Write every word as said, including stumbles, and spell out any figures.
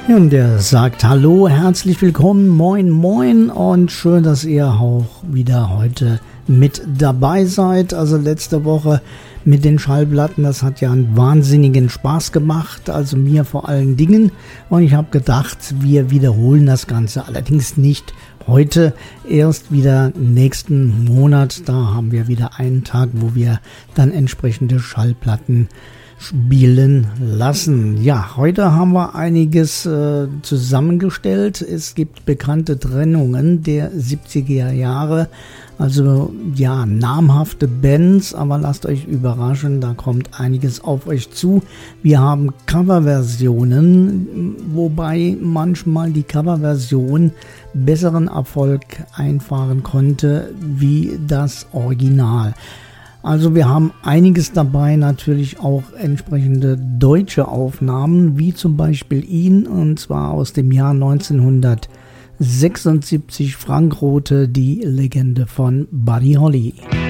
Und der sagt Hallo, herzlich willkommen, moin moin und schön, dass ihr auch wieder heute mit dabei seid. Also letzte Woche mit den Schallplatten, das hat ja einen wahnsinnigen Spaß gemacht, also mir vor allen Dingen. Und ich habe gedacht, wir wiederholen das Ganze, allerdings nicht heute, erst wieder nächsten Monat. Da haben wir wieder einen Tag, wo wir dann entsprechende Schallplatten spielen lassen. Ja, heute haben wir einiges äh, zusammengestellt. Es gibt bekannte Trennungen der siebziger Jahre, also ja, namhafte Bands, aber lasst euch überraschen, da kommt einiges auf euch zu. Wir haben Coverversionen, wobei manchmal die Coverversion besseren Erfolg einfahren konnte wie das Original. Also wir haben einiges dabei, natürlich auch entsprechende deutsche Aufnahmen, wie zum Beispiel ihn, und zwar aus dem Jahr neunzehnhundertsechsundsiebzig, Frank Rothe, die Legende von Buddy Holly.